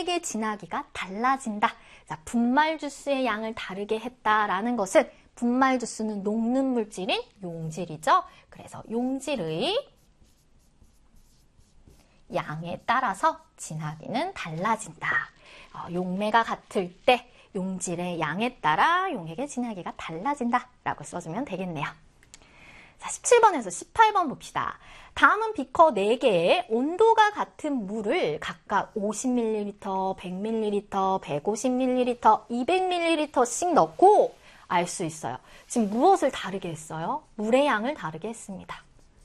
용액의 진하기가 달라진다. 자, 분말 주스의 양을 다르게 했다라는 것은 분말 주스는 녹는 물질인 용질이죠. 그래서 용질의 양에 따라서 진하기는 달라진다. 용매가 같을 때 용질의 양에 따라 용액의 진하기가 달라진다 라고 써주면 되겠네요. 자, 17번에서 18번 봅시다. 다음은 비커 4개에 온도가 같은 물을 각각 50ml, 100ml, 150ml, 200ml씩 넣고 알 수 있어요. 지금 무엇을 다르게 했어요? 물의 양을 다르게 했습니다.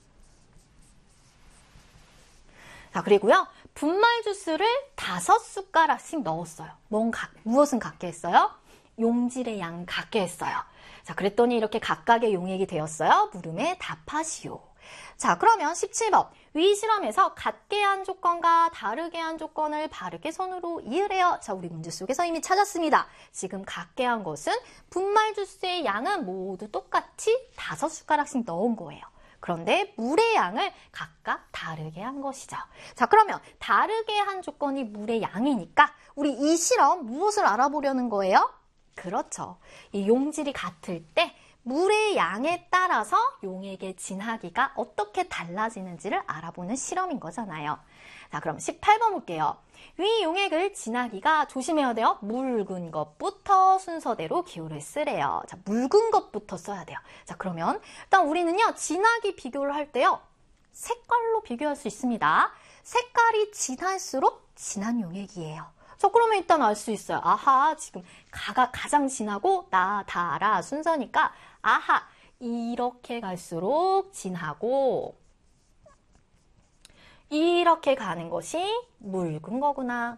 자, 그리고요. 분말 주스를 5숟가락씩 넣었어요. 무엇은 같게 했어요? 용질의 양 같게 했어요. 자, 그랬더니 이렇게 각각의 용액이 되었어요. 물음에 답하시오. 자, 그러면 17번. 위 실험에서 같게 한 조건과 다르게 한 조건을 바르게 손으로 이으래요. 자, 우리 문제 속에서 이미 찾았습니다. 지금 같게 한 것은 분말 주스의 양은 모두 똑같이 5숟가락씩 넣은 거예요. 그런데 물의 양을 각각 다르게 한 것이죠. 자, 그러면 다르게 한 조건이 물의 양이니까 우리 이 실험 무엇을 알아보려는 거예요? 그렇죠. 이 용질이 같을 때 물의 양에 따라서 용액의 진하기가 어떻게 달라지는지를 알아보는 실험인 거잖아요. 자, 그럼 18번 볼게요. 위 용액을 진하기가 조심해야 돼요. 묽은 것부터 순서대로 기호를 쓰래요. 자, 묽은 것부터 써야 돼요. 자, 그러면 일단 우리는요, 진하기 비교를 할 때요, 색깔로 비교할 수 있습니다. 색깔이 진할수록 진한 용액이에요. 자, 그러면 일단 알 수 있어요. 아하, 지금 가가 가장 진하고 나, 다, 라 순서니까 아하, 이렇게 갈수록 진하고 이렇게 가는 것이 묽은 거구나.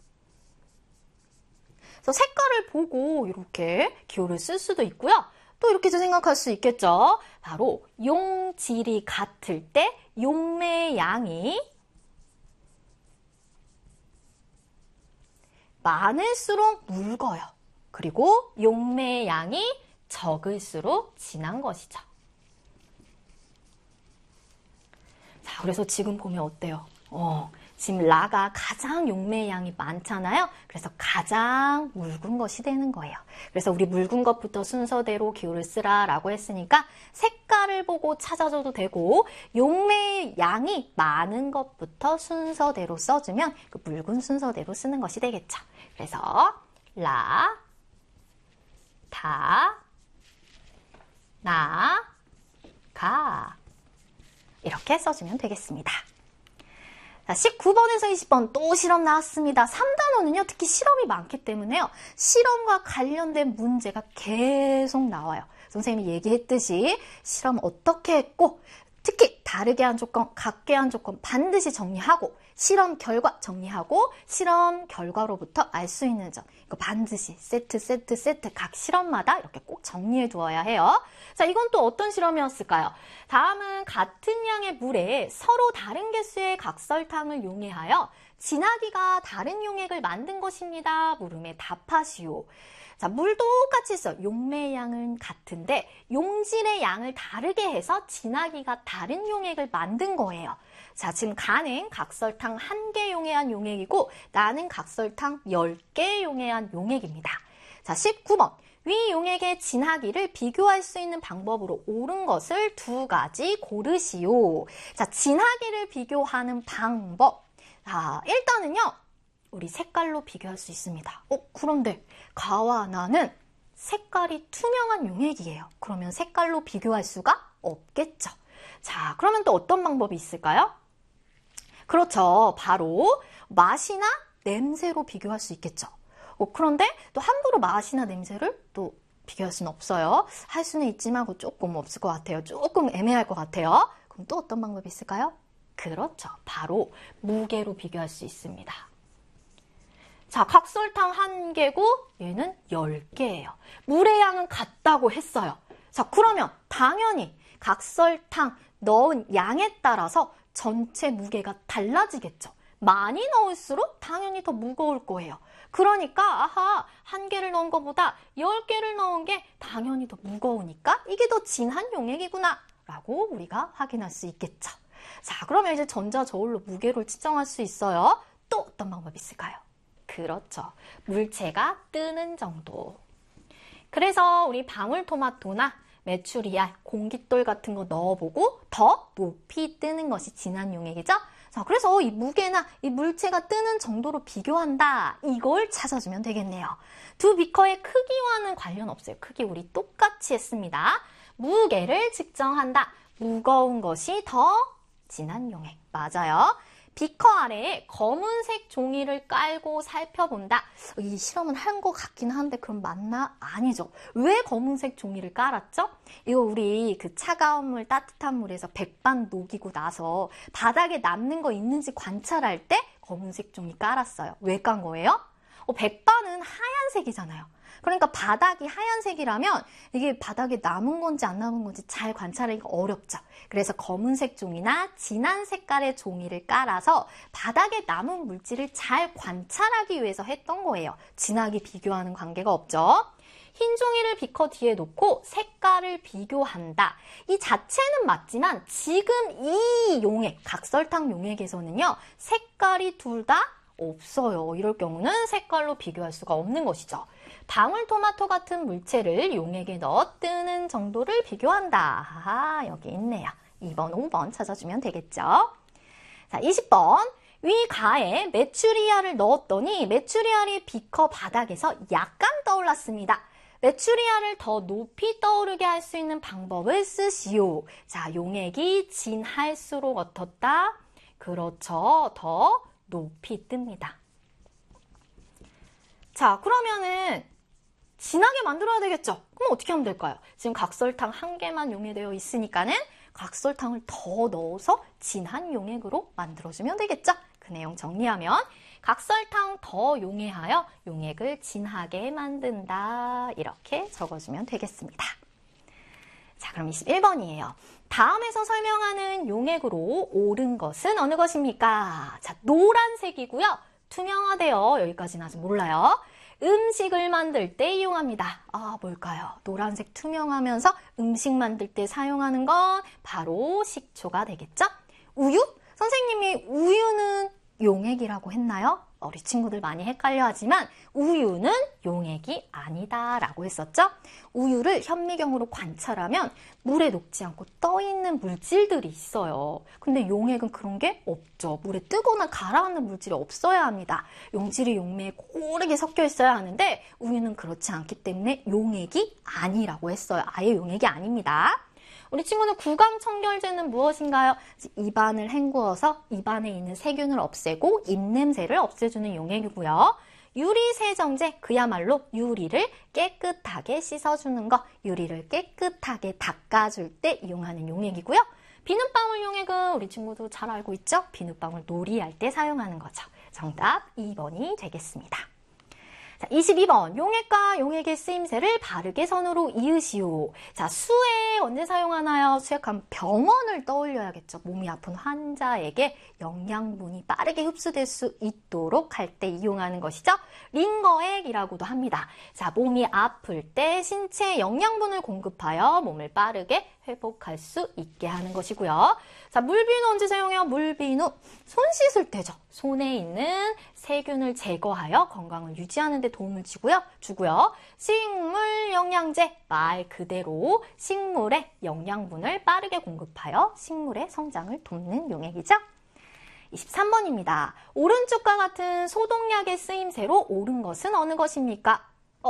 그래서 색깔을 보고 이렇게 기호를 쓸 수도 있고요. 또 이렇게도 생각할 수 있겠죠. 바로 용질이 같을 때 용매의 양이 많을수록 묽어요. 그리고 용매의 양이 적을수록 진한 것이죠. 자, 그래서 지금 보면 어때요? 지금 라가 가장 용매의 양이 많잖아요. 그래서 가장 묽은 것이 되는 거예요. 그래서 우리 묽은 것부터 순서대로 기호를 쓰라라고 했으니까 색깔을 보고 찾아줘도 되고 용매의 양이 많은 것부터 순서대로 써주면 그 묽은 순서대로 쓰는 것이 되겠죠. 그래서 라, 다, 나, 가 이렇게 써주면 되겠습니다. 자, 19번에서 20번 또 실험 나왔습니다. 3단원은요, 특히 실험이 많기 때문에요. 실험과 관련된 문제가 계속 나와요. 선생님이 얘기했듯이 실험 어떻게 했고, 특히 다르게 한 조건, 같게 한 조건 반드시 정리하고, 실험 결과 정리하고, 실험 결과로부터 알 수 있는 점, 이거 반드시 세트 각 실험마다 이렇게 꼭 정리해 두어야 해요. 자, 이건 또 어떤 실험이었을까요? 다음은 같은 양의 물에 서로 다른 개수의 각설탕을 용해하여 진하기가 다른 용액을 만든 것입니다. 물음에 답하시오. 자, 물도 똑같이 있어요. 용매의 양은 같은데 용질의 양을 다르게 해서 진하기가 다른 용액을 만든 거예요. 자, 지금 가는 각설탕 1개 용해한 용액이고 나는 각설탕 10개 용해한 용액입니다. 자, 19번. 위 용액의 진하기를 비교할 수 있는 방법으로 옳은 것을 2가지 고르시오. 자, 진하기를 비교하는 방법. 자, 일단은요, 우리 색깔로 비교할 수 있습니다. 그런데 가와 나는 색깔이 투명한 용액이에요. 그러면 색깔로 비교할 수가 없겠죠. 자, 그러면 또 어떤 방법이 있을까요? 그렇죠. 바로 맛이나 냄새로 비교할 수 있겠죠. 그런데 또 함부로 맛이나 냄새를 또 비교할 수는 없어요. 할 수는 있지만 그거 조금 없을 것 같아요. 조금 애매할 것 같아요. 그럼 또 어떤 방법이 있을까요? 그렇죠. 바로 무게로 비교할 수 있습니다. 자, 각설탕 1개고 얘는 10개예요. 물의 양은 같다고 했어요. 자, 그러면 당연히 각설탕 넣은 양에 따라서 전체 무게가 달라지겠죠. 많이 넣을수록 당연히 더 무거울 거예요. 그러니까 아하, 1개를 넣은 것보다 10개를 넣은 게 당연히 더 무거우니까 이게 더 진한 용액이구나 라고 우리가 확인할 수 있겠죠. 자, 그러면 이제 전자저울로 무게를 측정할 수 있어요. 또 어떤 방법이 있을까요? 그렇죠. 물체가 뜨는 정도. 그래서 우리 방울토마토나 메추리알, 공깃돌 같은 거 넣어보고 더 높이 뜨는 것이 진한 용액이죠. 자, 그래서 이 무게나 이 물체가 뜨는 정도로 비교한다. 이걸 찾아주면 되겠네요. 두 비커의 크기와는 관련 없어요. 크기 우리 똑같이 했습니다. 무게를 측정한다. 무거운 것이 더 진한 용액. 맞아요. 비커 아래에 검은색 종이를 깔고 살펴본다. 이 실험은 한 것 같긴 한데 그럼 맞나? 아니죠. 왜 검은색 종이를 깔았죠? 이거 우리 그 차가운 물, 따뜻한 물에서 백반 녹이고 나서 바닥에 남는 거 있는지 관찰할 때 검은색 종이 깔았어요. 왜 깐 거예요? 백반은 하얀색이잖아요. 그러니까 바닥이 하얀색이라면 이게 바닥에 남은 건지 안 남은 건지 잘 관찰하기가 어렵죠. 그래서 검은색 종이나 진한 색깔의 종이를 깔아서 바닥에 남은 물질을 잘 관찰하기 위해서 했던 거예요. 진하게 비교하는 관계가 없죠. 흰 종이를 비커 뒤에 놓고 색깔을 비교한다. 이 자체는 맞지만 지금 이 용액, 각설탕 용액에서는요. 색깔이 둘 다 없어요. 이럴 경우는 색깔로 비교할 수가 없는 것이죠. 방울토마토 같은 물체를 용액에 넣어 뜨는 정도를 비교한다. 아하, 여기 있네요. 2번, 5번 찾아주면 되겠죠. 자, 20번. 위 가에 메추리알을 넣었더니 메추리알이 비커 바닥에서 약간 떠올랐습니다. 메추리알을 더 높이 떠오르게 할 수 있는 방법을 쓰시오. 자, 용액이 진할수록 어떻다? 그렇죠. 더 높이 뜹니다. 자, 그러면은 진하게 만들어야 되겠죠? 그럼 어떻게 하면 될까요? 지금 각설탕 한 개만 용해되어 있으니까는 각설탕을 더 넣어서 진한 용액으로 만들어주면 되겠죠? 그 내용 정리하면 각설탕 더 용해하여 용액을 진하게 만든다. 이렇게 적어주면 되겠습니다. 자, 그럼 21번이에요. 다음에서 설명하는 용액으로 옳은 것은 어느 것입니까? 자, 노란색이고요. 투명하대요. 여기까지는 아직 몰라요. 음식을 만들 때 이용합니다. 아, 뭘까요? 노란색 투명하면서 음식 만들 때 사용하는 건 바로 식초가 되겠죠? 우유? 선생님이 우유는 용액이라고 했나요? 우리 친구들 많이 헷갈려 하지만 우유는 용액이 아니다 라고 했었죠? 우유를 현미경으로 관찰하면 물에 녹지 않고 떠있는 물질들이 있어요. 근데 용액은 그런 게 없죠. 물에 뜨거나 가라앉는 물질이 없어야 합니다. 용질이 용매에 고르게 섞여 있어야 하는데 우유는 그렇지 않기 때문에 용액이 아니라고 했어요. 아예 용액이 아닙니다. 우리 친구는 구강청결제는 무엇인가요? 입안을 헹구어서 입안에 있는 세균을 없애고 입냄새를 없애주는 용액이고요. 유리세정제, 그야말로 유리를 깨끗하게 씻어주는 거, 유리를 깨끗하게 닦아줄 때 이용하는 용액이고요. 비눗방울 용액은 우리 친구도 잘 알고 있죠? 비눗방울 놀이할 때 사용하는 거죠. 정답 2번이 되겠습니다. 자, 22번. 용액과 용액의 쓰임새를 바르게 선으로 이으시오. 자, 수액 언제 사용하나요? 수액하면 병원을 떠올려야겠죠. 몸이 아픈 환자에게 영양분이 빠르게 흡수될 수 있도록 할 때 이용하는 것이죠. 링거액이라고도 합니다. 자, 몸이 아플 때 신체에 영양분을 공급하여 몸을 빠르게 회복할 수 있게 하는 것이고요. 자, 물비누 언제 사용해요? 물비누 손 씻을 때죠. 손에 있는 세균을 제거하여 건강을 유지하는 데 도움을 주고요. 식물 영양제, 말 그대로 식물에 영양분을 빠르게 공급하여 식물의 성장을 돕는 용액이죠. 23번입니다. 오른쪽과 같은 소독약의 쓰임새로 옳은 것은 어느 것입니까?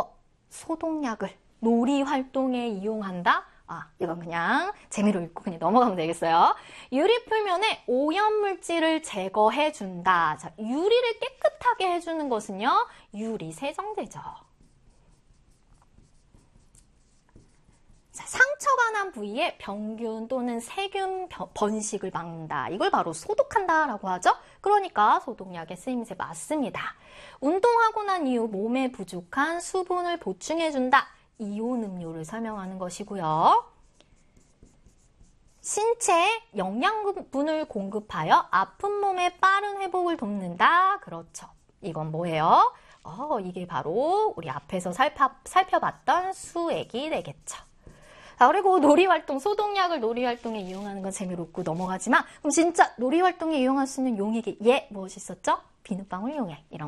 소독약을 놀이 활동에 이용한다? 이건 그냥 재미로 읽고 그냥 넘어가면 되겠어요. 유리 표면에 오염물질을 제거해준다. 자, 유리를 깨끗하게 해주는 것은요, 유리 세정제죠. 자, 상처가 난 부위에 병균 또는 세균 번식을 막는다. 이걸 바로 소독한다라고 하죠. 그러니까 소독약의 쓰임새 맞습니다. 운동하고 난 이후 몸에 부족한 수분을 보충해준다. 이온 음료를 설명하는 것이고요. 신체에 영양분을 공급하여 아픈 몸의 빠른 회복을 돕는다. 그렇죠. 이건 뭐예요? 이게 바로 우리 앞에서 살펴봤던 수액이 되겠죠. 자, 그리고 놀이활동, 소독약을 놀이활동에 이용하는 건 재미로 웃고 넘어가지만 그럼 진짜 놀이활동에 이용할 수 있는 용액이 무엇이 있었죠? 비눗방울 용액 이런